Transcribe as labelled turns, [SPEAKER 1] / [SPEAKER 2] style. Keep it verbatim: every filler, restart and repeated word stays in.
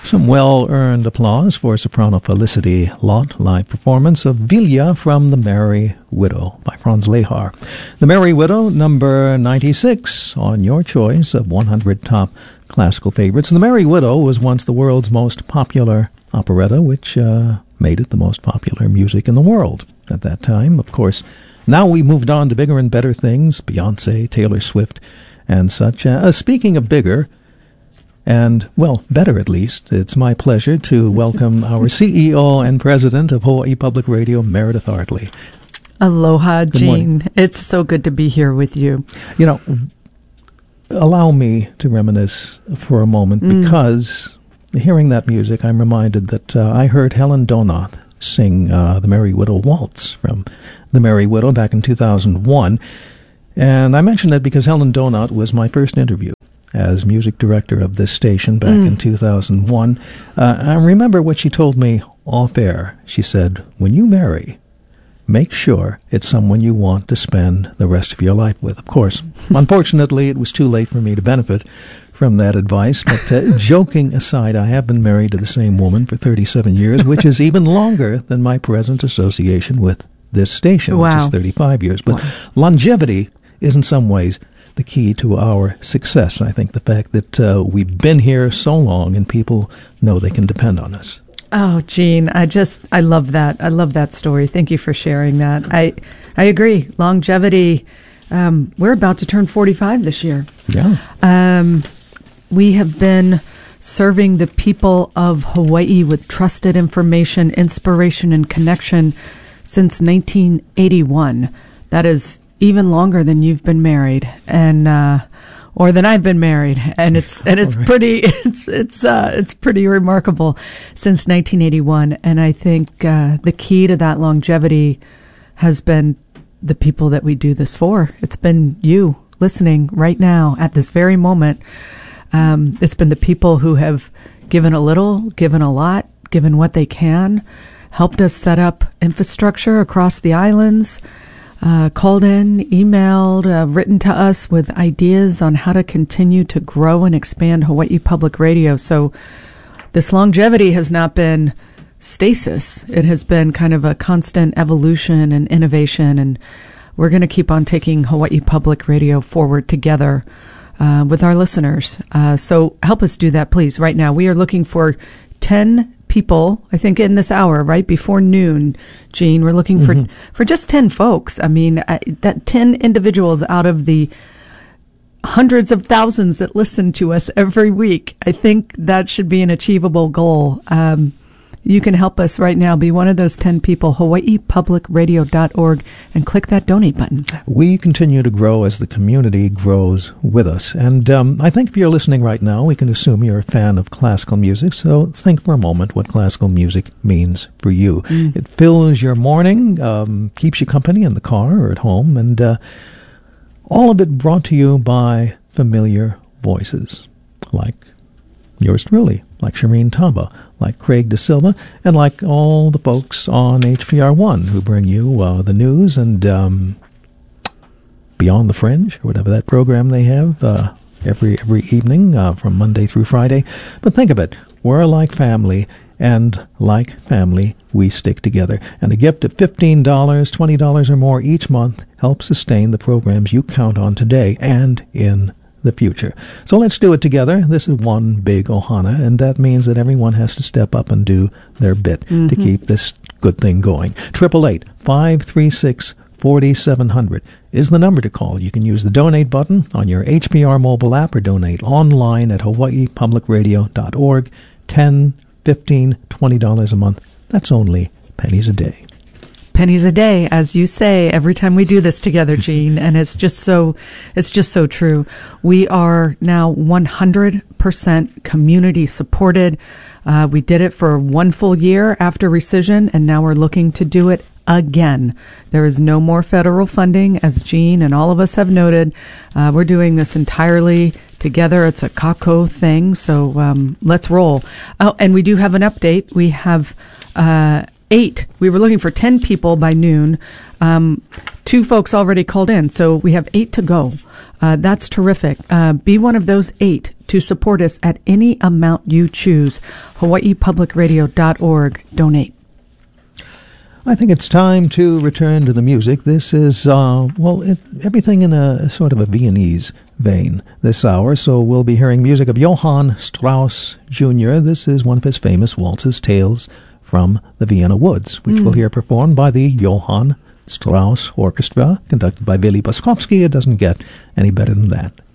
[SPEAKER 1] Some well-earned applause for soprano Felicity Lott, live performance of Vilja from The Merry Widow by Franz Lehar. The Merry Widow, number ninety-six on your choice of one hundred top classical favorites. The Merry Widow was once the world's most popular operetta, which uh, made it the most popular music in the world at that time. Of course, now we moved on to bigger and better things, Beyonce, Taylor Swift, and such. Uh, speaking of bigger, and, well, better at least, it's my pleasure to welcome our C E O and president of Hawaii Public Radio, Meredith Hartley.
[SPEAKER 2] Aloha,
[SPEAKER 1] Good
[SPEAKER 2] Gene.
[SPEAKER 1] morning.
[SPEAKER 2] It's so good to be here with you.
[SPEAKER 1] You know, allow me to reminisce for a moment,
[SPEAKER 2] Mm.
[SPEAKER 1] because hearing that music, I'm reminded that uh, I heard Helen Donath sing uh, the Merry Widow Waltz from The Merry Widow back in two thousand one. And I mention that because Helen Donath was my first interview as music director of this station back
[SPEAKER 2] Mm.
[SPEAKER 1] in two thousand one. Uh, I remember what she told me off air. She said, when you marry, make sure it's someone you want to spend the rest of your life with. Of course, unfortunately, it was too late for me to benefit from that advice. But uh, joking aside, I have been married to the same woman for thirty-seven years, which is even longer than my present association with this station,
[SPEAKER 2] Wow.
[SPEAKER 1] which is thirty-five years. But
[SPEAKER 2] Wow.
[SPEAKER 1] longevity is in some ways the key to our success. I think the fact that uh, we've been here so long and people know they can depend on us.
[SPEAKER 2] Oh, Gene, I just, I love that. I love that story. Thank you for sharing that. I, I agree. Longevity, um, we're about to turn forty-five this year.
[SPEAKER 1] Yeah.
[SPEAKER 2] Um, we have been serving the people of Hawaii with trusted information, inspiration, and connection since nineteen eighty-one. That is even longer than you've been married, and uh, or than I've been married, and it's and it's
[SPEAKER 1] All right.
[SPEAKER 2] pretty it's it's uh, it's pretty remarkable since nineteen eighty-one. And I think uh, the key to that longevity has been the people that we do this for. It's been you listening right now at this very moment. Um, it's been the people who have given a little, given a lot, given what they can, helped us set up infrastructure across the islands. Uh, called in, emailed, uh, written to us with ideas on how to continue to grow and expand Hawaii Public Radio. So this longevity has not been stasis. It has been kind of a constant evolution and innovation, and we're going to keep on taking Hawaii Public Radio forward together uh, with our listeners. Uh, so help us do that, please, right now. We are looking for ten people, I think in this hour, right before noon, Gene, we're looking for,
[SPEAKER 1] Mhm.
[SPEAKER 2] for just ten folks. I mean, I, that ten individuals out of the hundreds of thousands that listen to us every week. I think that should be an achievable goal. Um, you can help us right now. Be one of those ten people, hawaii public radio dot org, and click that donate button.
[SPEAKER 1] We continue to grow as the community grows with us. And um, I think if you're listening right now, we can assume you're a fan of classical music. So think for a moment what classical music means for you.
[SPEAKER 2] Mm.
[SPEAKER 1] It fills your morning, um, keeps you company in the car or at home, and uh, all of it brought to you by familiar voices like yours truly, like Shireen Taba, like Craig De Silva, and like all the folks on H P R one who bring you uh, the news and um, Beyond the Fringe, or whatever that program they have uh, every every evening uh, from Monday through Friday. But think of it, we're like family, and like family, we stick together. And a gift of fifteen dollars, twenty dollars or more each month helps sustain the programs you count on today and in the future. So let's do it together. This is one big ohana, and that means that everyone has to step up and do their bit
[SPEAKER 2] Mm-hmm.
[SPEAKER 1] to keep this good thing going. Triple eight five three six forty seven hundred is the number to call. You can use the donate button on your H P R mobile app or donate online at hawaii public radio dot org. Ten, fifteen, twenty dollars a month. That's only pennies a day.
[SPEAKER 2] Pennies a day, as you say, every time we do this together, Gene, and it's just so, it's just so true. We are now one hundred percent community supported. Uh, we did it for one full year after rescission, and now we're looking to do it again. There is no more federal funding, as Gene and all of us have noted. Uh, we're doing this entirely together. It's a Kako thing, so um, let's roll. Oh, and we do have an update. We have uh, eight. We were looking for ten people by noon. Um, two folks already called in, so we have eight to go. Uh, that's terrific. Uh, be one of those eight to support us at any amount you choose. Hawaii Public Radio dot org. Donate.
[SPEAKER 1] I think it's time to return to the music. This is, uh, well, it, everything in a sort of a Viennese vein this hour. So we'll be hearing music of Johann Strauss Junior This is one of his famous waltzes, Tales from the Vienna Woods, which mm. we'll hear performed by the Johann Strauss Orchestra, conducted by Willy Boskowski. It doesn't get any better than that.